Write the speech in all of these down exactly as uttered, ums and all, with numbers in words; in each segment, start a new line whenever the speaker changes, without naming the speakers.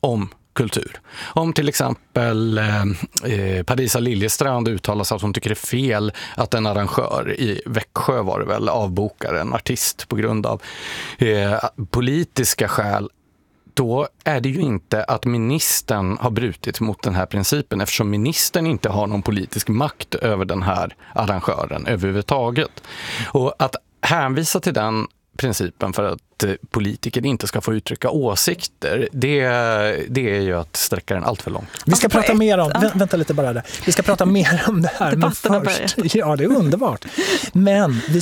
om kultur. Om till exempel eh, Parisa Liljestrand uttalar att hon tycker det är fel att en arrangör i Växjö var det väl avbokar en artist på grund av eh, politiska skäl, då är det ju inte att ministern har brutit mot den här principen, eftersom ministern inte har någon politisk makt över den här arrangören överhuvudtaget. Och att hänvisa till den principen för att politiker inte ska få uttrycka åsikter, det, det är ju att sträcka den allt för långt.
Vi ska prata mer om, vä- vänta lite bara där. Vi ska prata mer om det här, men först, ja, det är underbart. Men vi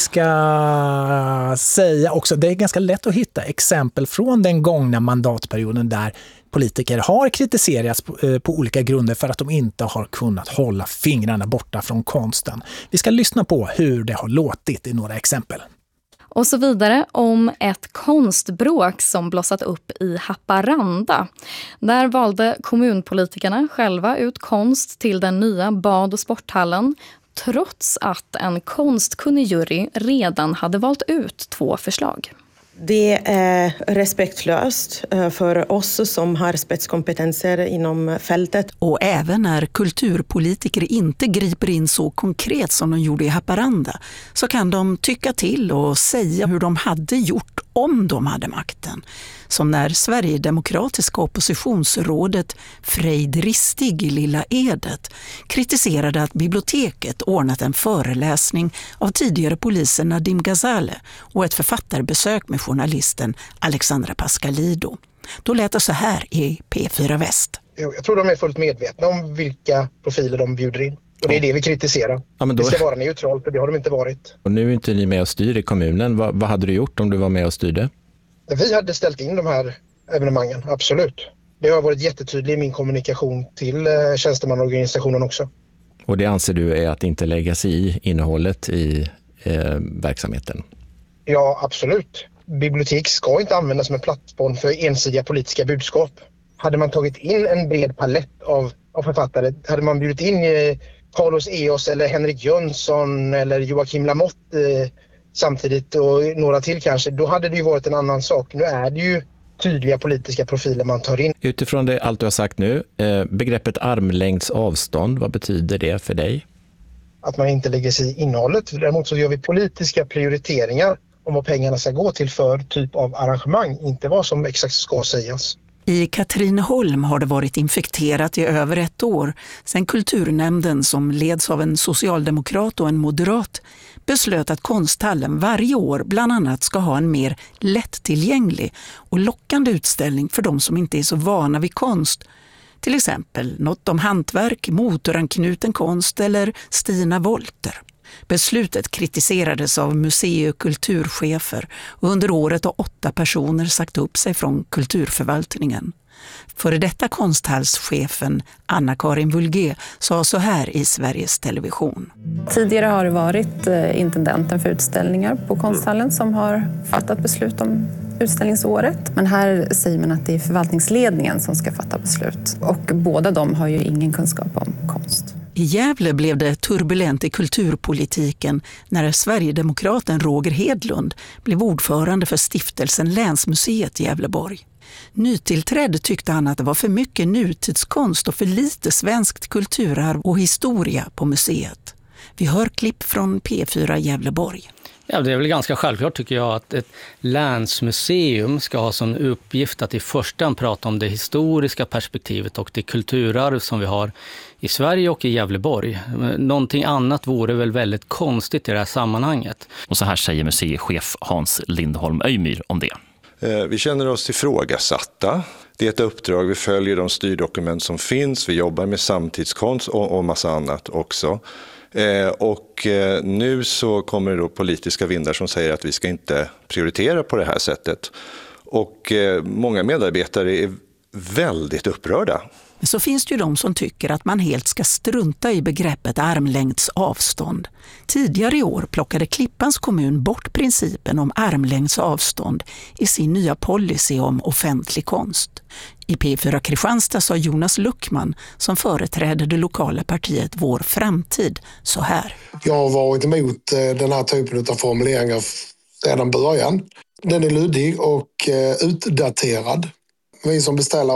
ska säga också, det är ganska lätt att hitta exempel från den gångna mandatperioden där politiker har kritiserats på, eh, på olika grunder för att de inte har kunnat hålla fingrarna borta från konsten. Vi ska lyssna på hur det har låtit i några exempel.
Och så vidare om ett konstbråk som blossat upp i Haparanda. Där valde kommunpolitikerna själva ut konst till den nya bad- och sporthallen, trots att en konstkunnig jury redan hade valt ut två förslag.
Det är respektlöst för oss som har spetskompetenser inom fältet.
Och även när kulturpolitiker inte griper in så konkret som de gjorde i Haparanda, så kan de tycka till och säga hur de hade gjort om de hade makten. Som när Sverigedemokratiska oppositionsrådet Frejd Ristig i Lilla Edet kritiserade att biblioteket ordnat en föreläsning av tidigare polisen Nadim Ghazale och ett författarbesök med journalisten Alexandra Pascalido. Då lät det så här i P fyra Väst.
Jag tror de är fullt medvetna om vilka profiler de bjuder in. Och det är det vi kritiserar. Ja, men då... Det ska vara neutralt, för det har de inte varit.
Och nu är inte ni med och styr i kommunen. Vad, vad hade du gjort om du var med och styrde?
Vi hade ställt in de här evenemangen, absolut. Det har varit jättetydligt i min kommunikation till tjänstemannaorganisationen också.
Och det anser du är att inte lägga sig i innehållet i eh, verksamheten?
Ja, absolut. Bibliotek ska inte användas som en plattform för ensidiga politiska budskap. Hade man tagit in en bred palett av, av författare, hade man bjudit in eh, Carlos Eos eller Henrik Jönsson eller Joakim Lamotte eh, samtidigt och några till kanske, då hade det ju varit en annan sak. Nu är det ju tydliga politiska profiler man tar in.
Utifrån det allt du har sagt nu, eh, begreppet armlängds avstånd, vad betyder det för dig?
Att man inte lägger sig i innehållet. Däremot så gör vi politiska prioriteringar om vad pengarna ska gå till för typ av arrangemang, inte vad som exakt ska sägas.
I Katrineholm har det varit infekterat i över ett år sedan kulturnämnden, som leds av en socialdemokrat och en moderat, beslöt att konsthallen varje år bland annat ska ha en mer lättillgänglig och lockande utställning för de som inte är så vana vid konst. Till exempel något om hantverk, motoranknuten konst eller Stina Wolter. Beslutet kritiserades av musei- och kulturchefer och under året har åtta personer sagt upp sig från kulturförvaltningen. Före detta konsthallschefen Anna-Karin Vulgé sa så här i Sveriges Television.
Tidigare har det varit intendenten för utställningar på konsthallen som har fattat beslut om utställningsåret. Men här säger man att det är förvaltningsledningen som ska fatta beslut. Och båda de har ju ingen kunskap om konst.
I Gävle blev det turbulent i kulturpolitiken när Sverigedemokraten Roger Hedlund blev ordförande för stiftelsen Länsmuseet i Gävleborg. Nytillträdd tyckte han att det var för mycket nutidskonst och för lite svenskt kulturarv och historia på museet. Vi hör klipp från P fyra Gävleborg.
Ja, det är väl ganska självklart tycker jag att ett länsmuseum ska ha som uppgift att i första hand prata om det historiska perspektivet och det kulturarv som vi har i Sverige och i Gävleborg. Någonting annat vore väl väldigt konstigt i det här sammanhanget.
Och så här säger museichef Hans Lindholm Öjmyr om det.
Vi känner oss ifrågasatta. Det är ett uppdrag, vi följer de styrdokument som finns, vi jobbar med samtidskonst och, och massa annat också. Eh, och eh, nu så kommer det då politiska vindar som säger att vi ska inte prioritera på det här sättet. Och eh, många medarbetare är väldigt upprörda.
Så finns det ju de som tycker att man helt ska strunta i begreppet armlängds avstånd. Tidigare i år plockade Klippans kommun bort principen om armlängds avstånd i sin nya policy om offentlig konst. I P fyra Kristianstad sa Jonas Luckman, som företräder det lokala partiet Vår Framtid, så här.
Jag har varit emot den här typen av formuleringar sedan början. Den är luddig och utdaterad. Vi som beställer